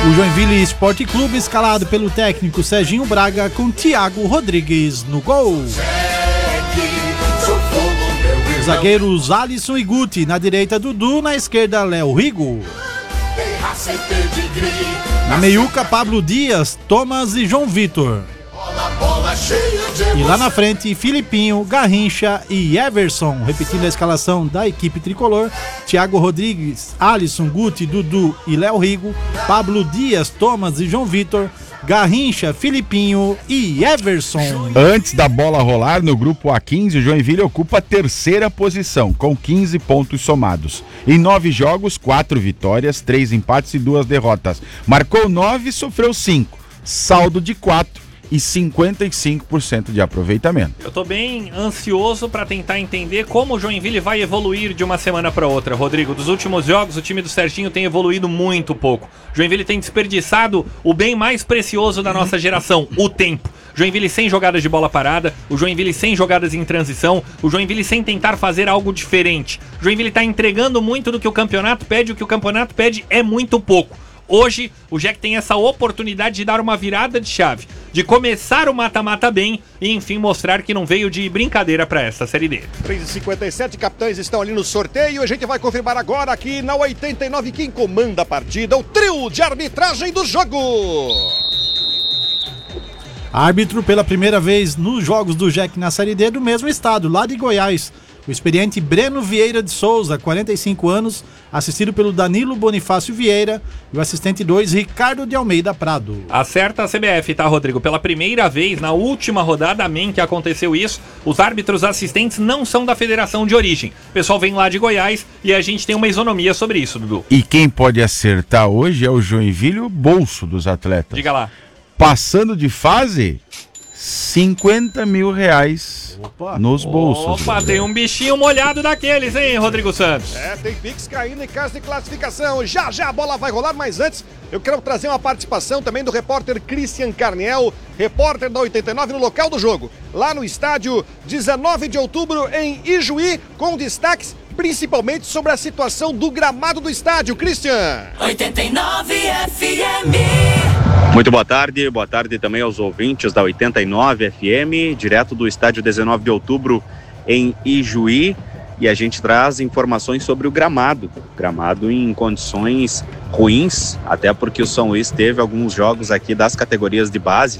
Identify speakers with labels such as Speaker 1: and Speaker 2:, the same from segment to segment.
Speaker 1: O Joinville Esporte Clube escalado pelo técnico Serginho Braga com Thiago Rodrigues no gol. Os zagueiros Alisson e Guti, na direita Dudu, na esquerda Léo Rigo. Na meiuca Pablo Dias, Thomas e João Vitor. E lá na frente Filipinho, Garrincha e Everson. Repetindo a escalação da equipe tricolor: Thiago Rodrigues, Alisson, Guti, Dudu e Léo Rigo, Pablo Dias, Thomas e João Vitor, Garrincha, Filipinho e Everson.
Speaker 2: Antes da bola rolar, no grupo A15, o Joinville ocupa a terceira posição, com 15 pontos somados. Em 9 jogos, 4 vitórias, 3 empates e 2 derrotas. Marcou 9 e sofreu 5. Saldo de 4 e 55% de aproveitamento.
Speaker 3: Eu tô bem ansioso para tentar entender como o Joinville vai evoluir de uma semana para outra, Rodrigo. Dos últimos jogos, o time do Serginho tem evoluído muito pouco. O Joinville tem desperdiçado o bem mais precioso da nossa geração, o tempo. Joinville sem jogadas de bola parada, o Joinville sem jogadas em transição, o Joinville sem tentar fazer algo diferente. O Joinville tá entregando muito do que o campeonato pede, o que o campeonato pede é muito pouco. Hoje, o Jack tem essa oportunidade de dar uma virada de chave, de começar o mata-mata bem e, enfim, mostrar que não veio de brincadeira para essa Série D.
Speaker 4: 3h57, capitães estão ali no sorteio. A gente vai confirmar agora aqui na 89 quem comanda a partida, o trio de arbitragem do jogo.
Speaker 1: Árbitro pela primeira vez nos jogos do Jack na Série D do mesmo estado, lá de Goiás. O experiente Breno Vieira de Souza, 45 anos, assistido pelo Danilo Bonifácio Vieira e o assistente 2, Ricardo de Almeida Prado.
Speaker 3: Acerta a CBF, tá, Rodrigo? Pela primeira vez, na última rodada, amém, que aconteceu isso, os árbitros assistentes não são da federação de origem. O pessoal vem lá de Goiás e a gente tem uma isonomia sobre isso, Dudu.
Speaker 2: E quem pode acertar hoje é o Joinville, o bolso dos atletas.
Speaker 3: Diga lá.
Speaker 2: Passando de fase, R$50 mil nos bolsos.
Speaker 3: Opa, tem um bichinho molhado daqueles, hein, Rodrigo Santos?
Speaker 4: Tem Pix caindo em caso de classificação. Já a bola vai rolar, mas antes eu quero trazer uma participação também do repórter Christian Carniel, repórter da 89 no local do jogo, lá no estádio 19 de outubro em Ijuí, com destaques principalmente sobre a situação do gramado do estádio. Christian.
Speaker 5: 89 FM.
Speaker 6: Muito boa tarde também aos ouvintes da 89 FM, direto do estádio 19 de outubro em Ijuí, e a gente traz informações sobre o gramado em condições ruins, até porque o São Luís teve alguns jogos aqui das categorias de base,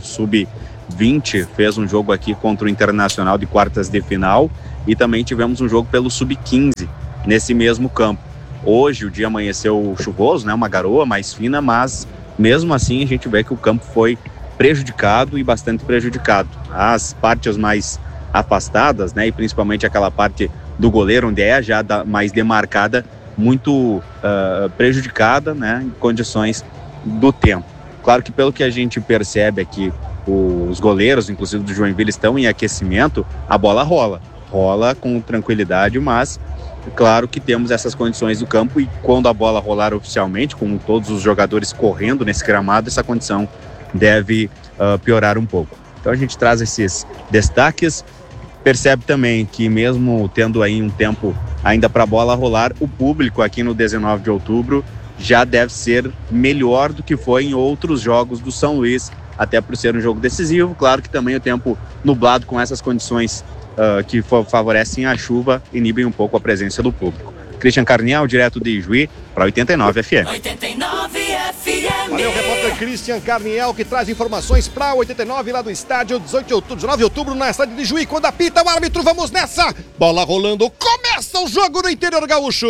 Speaker 6: sub-20 fez um jogo aqui contra o Internacional de quartas de final, e também tivemos um jogo pelo sub-15 nesse mesmo campo. Hoje o dia amanheceu chuvoso, né, uma garoa mais fina, mas mesmo assim a gente vê que o campo foi prejudicado e bastante prejudicado. As partes mais afastadas, né, e principalmente aquela parte do goleiro, onde é já mais demarcada, muito prejudicada, né, em condições do tempo. Claro que pelo que a gente percebe aqui, os goleiros, inclusive do Joinville, estão em aquecimento, a bola rola com tranquilidade, mas claro que temos essas condições do campo, e quando a bola rolar oficialmente, com todos os jogadores correndo nesse gramado, essa condição deve piorar um pouco. Então a gente traz esses destaques, percebe também que mesmo tendo aí um tempo ainda para a bola rolar, o público aqui no 19 de outubro já deve ser melhor do que foi em outros jogos do São Luís, até por ser um jogo decisivo. Claro que também o tempo nublado com essas condições que favorecem a chuva inibem um pouco a presença do público. Christian Carniel, direto de Ijuí, para 89 FM.
Speaker 5: 89 FM.
Speaker 4: Valeu, repórter Christian Carniel, que traz informações para 89 lá do estádio 19 de outubro, na cidade de Ijuí. Quando apita o árbitro, vamos nessa! Bola rolando, começa o jogo no interior gaúcho!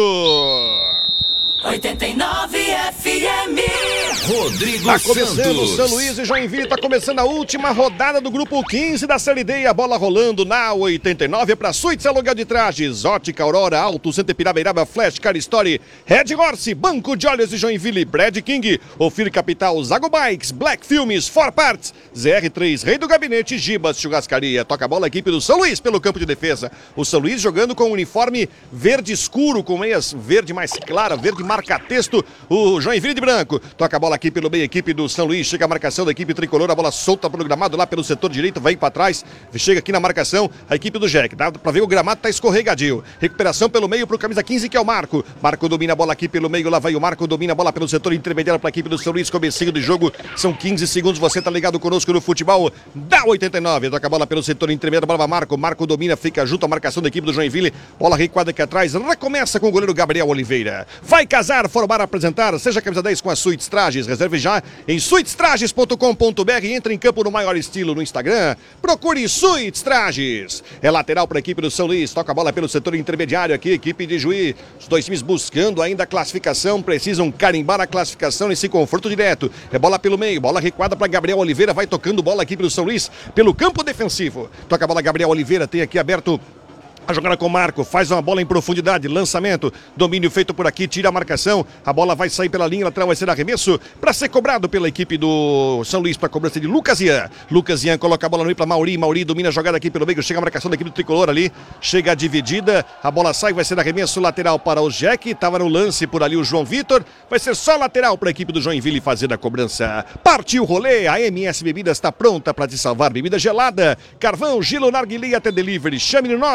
Speaker 5: 89 FM.
Speaker 7: Rodrigo
Speaker 4: Tá começando o
Speaker 7: Santos.
Speaker 4: São Luís e Joinville, tá começando a última rodada do grupo 15 da Série D, e a bola rolando na 89 para Suítes Aluguel de Trajes, Ótica Aurora, Auto Center Pirabeiraba, Flash Car Story, Red Horse, Banco de Olhos de Joinville, Brad King, Ofir Capital, Zago Bikes, Black Filmes, For Parts, ZR3, Rei do Gabinete, Gibas Churrascaria. Toca a bola a equipe do São Luís pelo campo de defesa. O São Luís jogando com um uniforme verde escuro, com meias verde mais clara, verde marca texto, o Joinville de branco. Toca a bola aqui pelo meio, equipe do São Luís. Chega a marcação da equipe tricolor, a bola solta pelo gramado lá pelo setor direito, vai para trás. Chega aqui na marcação a equipe do Jack. Dá pra ver o gramado tá escorregadio. Recuperação pelo meio pro camisa 15, que é o Marco. Marco domina a bola aqui pelo meio, lá vai o Marco, domina a bola pelo setor intermediário pra equipe do São Luís. Comecinho de jogo, são 15 segundos. Você tá ligado conosco no futebol da 89. Toca a bola pelo setor intermediário, bola Marco. Marco domina, fica junto à marcação da equipe do Joinville. Bola recuada aqui atrás, recomeça com o goleiro Gabriel Oliveira. Vai casar, formar, apresentar, seja camisa 10 com a Suítes Trajes. Reserve já em suitestrages.com.br. Entra em campo no maior estilo no Instagram. Procure Suítes Trajes. É lateral para a equipe do São Luís. Toca a bola pelo setor intermediário aqui, equipe de Juí. Os dois times buscando ainda a classificação, precisam carimbar a classificação nesse confronto direto. É bola pelo meio, bola recuada para Gabriel Oliveira, vai tocando bola aqui pelo São Luís, pelo campo defensivo. Toca a bola Gabriel Oliveira, tem aqui aberto a jogada com o Marco, faz uma bola em profundidade, lançamento, domínio feito por aqui, tira a marcação, a bola vai sair pela linha lateral, vai ser arremesso para ser cobrado pela equipe do São Luís, para cobrança de Lucas Ian. Lucas Ian coloca a bola no meio para Mauri, Mauri domina a jogada aqui pelo meio, chega a marcação da equipe do tricolor ali, chega a dividida, a bola sai, vai ser arremesso lateral para o Jack, estava no lance por ali o João Vitor, vai ser só lateral para a equipe do Joinville fazer a cobrança. Partiu o rolê, a MS Bebidas está pronta para te salvar, bebida gelada, carvão, gelo, narguilé até delivery, chame no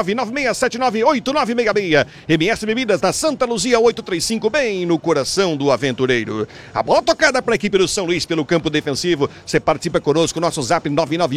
Speaker 4: 996798966. MS Bebidas da Santa Luzia 835, bem no coração do aventureiro. A bola tocada para a equipe do São Luís pelo campo defensivo. Você participa conosco, nosso zap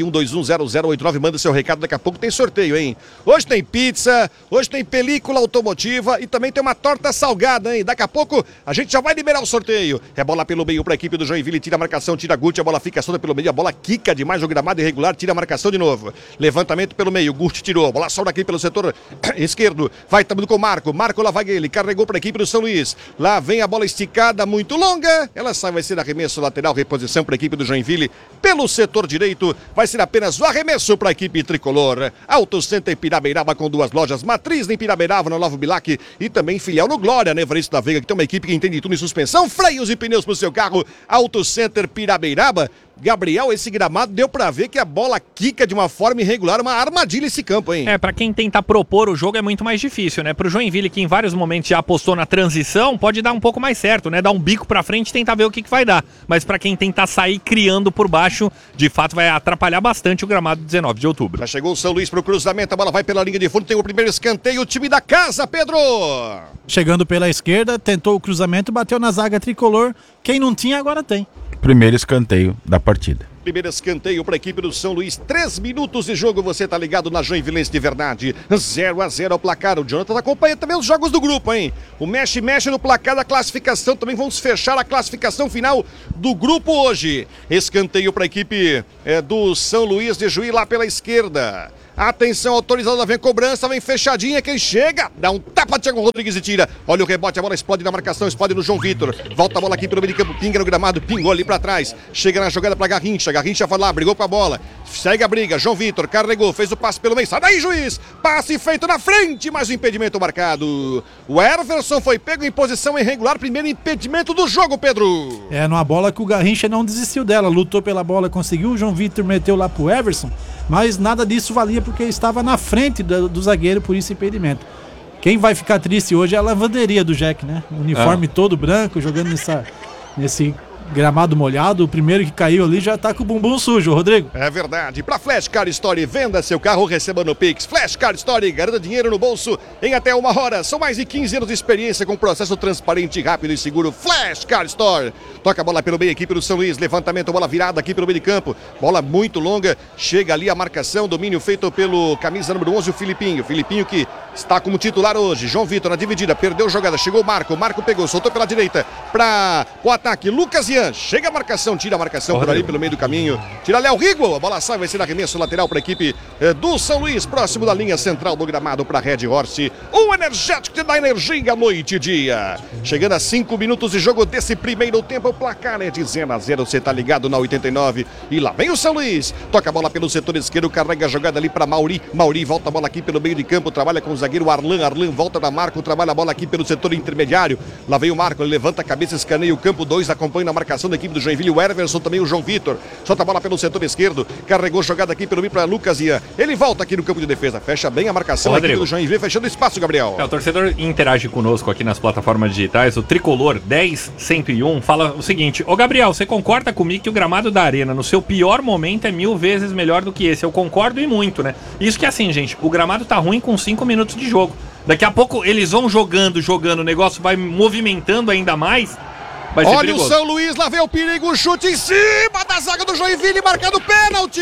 Speaker 4: 991210089. Manda seu recado, daqui a pouco tem sorteio, hein? Hoje tem pizza, hoje tem película automotiva e também tem uma torta salgada, hein? Daqui a pouco a gente já vai liberar o sorteio. É bola pelo meio para a equipe do Joinville, tira a marcação, tira a Guti, a bola fica solta pelo meio, a bola quica demais, o gramado irregular, tira a marcação de novo. Levantamento pelo meio, Guti tirou, a bola solta aqui pelo setor esquerdo, vai também com o Marco, Marco lá vai ele, carregou para a equipe do São Luís, lá vem a bola esticada, muito longa, ela sai, vai ser arremesso lateral, reposição para a equipe do Joinville, pelo setor direito, vai ser apenas o arremesso para a equipe tricolor. Auto Center Pirabeiraba com duas lojas, matriz em Pirabeiraba, no Novo Bilac e também filial no Glória, né, Evaristo da Veiga, que tem uma equipe que entende tudo em suspensão, freios e pneus para o seu carro. Auto Center Pirabeiraba. Gabriel, esse gramado deu pra ver que a bola quica de uma forma irregular, uma armadilha esse campo, hein?
Speaker 3: Pra quem tenta propor o jogo é muito mais difícil, né? Pro Joinville, que em vários momentos já apostou na transição, pode dar um pouco mais certo, né? Dar um bico pra frente e tentar ver o que vai dar. Mas pra quem tentar sair criando por baixo, de fato vai atrapalhar bastante o gramado 19 de outubro.
Speaker 4: Já chegou o São Luís pro cruzamento, a bola vai pela linha de fundo, tem o primeiro escanteio, o time da casa, Pedro!
Speaker 1: Chegando pela esquerda, tentou o cruzamento, bateu na zaga tricolor. Quem não tinha, agora tem.
Speaker 2: Primeiro escanteio da partida.
Speaker 4: Primeiro escanteio para a equipe do São Luís. 3 minutos de jogo, você tá ligado na Joinvilense de verdade. 0-0 ao placar. O Jonathan acompanha também os jogos do grupo, hein? O mexe-mexe no placar da classificação. Também vamos fechar a classificação final do grupo hoje. Escanteio para a equipe do São Luís de Juí lá pela esquerda. Atenção, autorizada, vem cobrança, vem fechadinha, quem chega, dá um tapa de Thiago Rodrigues e tira. Olha o rebote, a bola explode na marcação, explode no João Vitor. Volta a bola aqui pelo meio de campo, pinga no gramado, pingou ali pra trás. Chega na jogada pra Garrincha, Garrincha foi lá, brigou com a bola. Segue a briga, João Vitor, carregou, fez o passe pelo meio, sai daí, juiz. Passe feito na frente, mas o impedimento marcado. O Everson foi pego em posição irregular, primeiro impedimento do jogo, Pedro.
Speaker 1: Numa bola que o Garrincha não desistiu dela, lutou pela bola, conseguiu, o João Vitor meteu lá pro Everson, mas nada disso valia porque estava na frente do zagueiro, por isso impedimento. Quem vai ficar triste hoje é a lavanderia do Jack, né? O uniforme todo branco, jogando nesse gramado molhado. O primeiro que caiu ali já tá com o bumbum sujo, Rodrigo.
Speaker 4: É verdade. Pra Flash Car Story, venda seu carro, receba no Pix. Flash Car Story, garanta dinheiro no bolso em até 1 hora. São mais de 15 anos de experiência com processo transparente, rápido e seguro. Flash Car Store. Toca a bola pelo meio, equipe do São Luís. Levantamento, bola virada aqui pelo meio de campo. Bola muito longa. Chega ali a marcação, domínio feito pelo camisa número 11, o Filipinho. Filipinho que está como titular hoje. João Vitor na dividida, perdeu jogada. Chegou o Marco. Marco pegou, soltou pela direita para o ataque. Lucas Ian. Chega a marcação, tira a marcação por ali pelo meio do caminho. Tira Léo Rigo, a bola sai, vai ser arremesso lateral para a equipe do São Luís, próximo da linha central do gramado para Red Horse. Um energético que dá energia noite e dia. Chegando a 5 minutos de jogo desse primeiro tempo, o placar é de 0-0, você tá ligado na 89. E lá vem o São Luís. Toca a bola pelo setor esquerdo, carrega a jogada ali para Mauri. Mauri volta a bola aqui pelo meio de campo, trabalha com zagueiro Arlan. Arlan volta da Marco, trabalha a bola aqui pelo setor intermediário. Lá vem o Marco, ele levanta a cabeça, escaneia o campo. 2 acompanha na marcação da equipe do Joinville. O Everson, também o João Vitor. Solta a bola pelo setor esquerdo. Carregou jogada aqui pelo meio para Lucas Ian. Ele volta aqui no campo de defesa. Fecha bem a marcação aqui do Joinville, fechando espaço, Gabriel.
Speaker 3: O torcedor interage conosco aqui nas plataformas digitais. O Tricolor 10101 fala o seguinte: ô Gabriel, você concorda comigo que o gramado da Arena no seu pior momento é 1000 vezes melhor do que esse? Eu concordo e muito, né? Isso que é assim, gente, o gramado tá ruim com 5 minutos de jogo. Daqui a pouco eles vão jogando, o negócio vai movimentando ainda mais. Vai ser
Speaker 4: olha
Speaker 3: perigoso.
Speaker 4: O São Luís, lá vem o perigo, chute em cima da zaga do Joinville, marcado pênalti!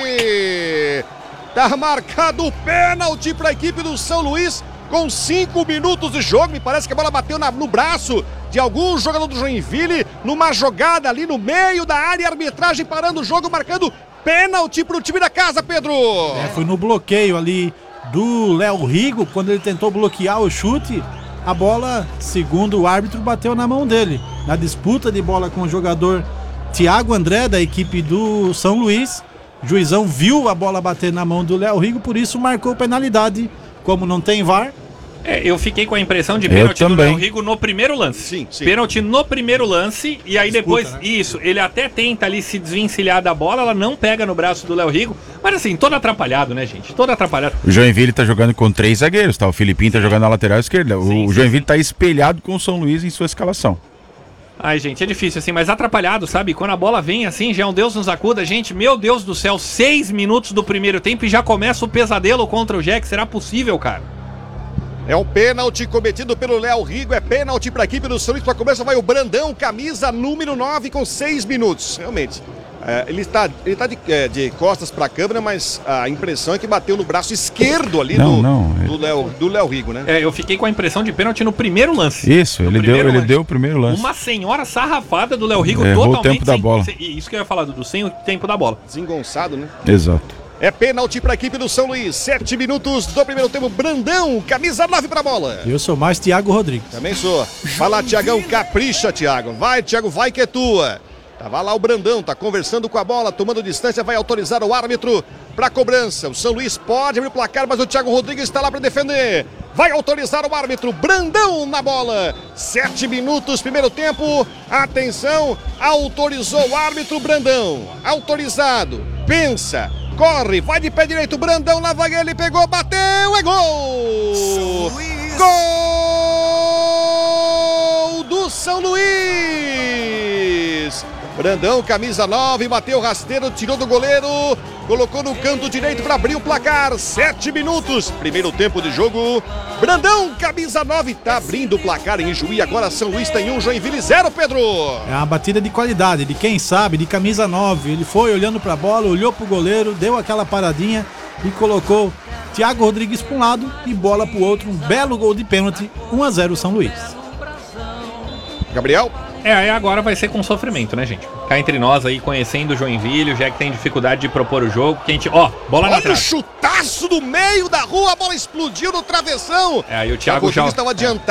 Speaker 4: Tá marcado o pênalti para a equipe do São Luís com 5 minutos de jogo. Me parece que a bola bateu no braço de algum jogador do Joinville, numa jogada ali no meio da área, arbitragem parando o jogo, marcando pênalti para o time da casa, Pedro.
Speaker 1: Foi no bloqueio ali do Léo Rigo, quando ele tentou bloquear o chute, a bola, segundo o árbitro, bateu na mão dele. Na disputa de bola com o jogador Thiago André, da equipe do São Luís, o juizão viu a bola bater na mão do Léo Rigo, por isso marcou penalidade. Como não tem VAR...
Speaker 3: eu fiquei com a impressão de pênalti do Léo Rigo no primeiro lance.
Speaker 4: Sim.
Speaker 3: Pênalti no primeiro lance, e aí disputa, depois, né? Isso, ele até tenta ali se desvencilhar da bola, ela não pega no braço do Léo Rigo, mas assim, todo atrapalhado, né, gente? Todo atrapalhado.
Speaker 2: O Joinville tá jogando com 3 zagueiros, tá? O Filipinho tá jogando na lateral esquerda. O Joinville tá espelhado com o São Luís em sua escalação.
Speaker 3: Ai, gente, é difícil assim, mas atrapalhado, sabe? Quando a bola vem assim, já é um Deus nos acuda, gente. Meu Deus do céu, 6 minutos do primeiro tempo e já começa o pesadelo contra o Jack. Será possível, cara?
Speaker 4: É um pênalti cometido pelo Léo Rigo, é pênalti para a equipe do São Luís. Para começar vai o Brandão, camisa número 9 com 6 minutos. Realmente, ele tá de costas para a câmera, mas a impressão é que bateu no braço esquerdo ali do Léo Rigo, né?
Speaker 3: Eu fiquei com a impressão de pênalti no primeiro lance.
Speaker 2: Isso, ele deu o primeiro lance.
Speaker 3: Uma senhora sarrafada do Léo Rigo,
Speaker 2: totalmente
Speaker 3: o tempo
Speaker 2: da bola.
Speaker 3: Isso que eu ia falar, sem o tempo da bola.
Speaker 4: Desengonçado, né?
Speaker 2: Exato.
Speaker 4: É pênalti para a equipe do São Luís. 7 minutos do primeiro tempo. Brandão, camisa 9 para a bola.
Speaker 1: Eu sou mais Thiago Rodrigues.
Speaker 4: Também sou. Vai lá, Thiagão, capricha, Thiago. Vai, Thiago, vai que é tua. Tava lá o Brandão, tá conversando com a bola, tomando distância, vai autorizar o árbitro para cobrança. O São Luís pode abrir o placar, mas o Thiago Rodrigues está lá para defender. Vai autorizar o árbitro, Brandão na bola. 7 minutos, primeiro tempo. Atenção, autorizou o árbitro, Brandão. Autorizado, pensa. Corre, vai de pé direito, Brandão, lá vai ele, pegou, bateu, é gol! Gol do São Luís! Brandão, camisa 9, bateu rasteiro, tirou do goleiro, colocou no canto direito para abrir o placar. 7 minutos, primeiro tempo de jogo. Brandão, camisa 9, tá abrindo o placar em Juí. Agora São Luís tem 1, Joinville 0, Pedro.
Speaker 1: É uma batida de qualidade, de quem sabe, de camisa 9. Ele foi olhando pra bola, olhou pro goleiro, deu aquela paradinha e colocou Thiago Rodrigues pra um lado e bola pro outro. Um belo gol de pênalti, 1-0 São Luís.
Speaker 4: Gabriel?
Speaker 3: Agora vai ser com sofrimento, né, gente? Cá entre nós aí, conhecendo o Joinville, já que tem dificuldade de propor o jogo, que a gente... bola na trave.
Speaker 4: Olha o chutaço do meio da rua, a bola explodiu no travessão.
Speaker 3: Aí o Thiago já...
Speaker 4: estava adiantado.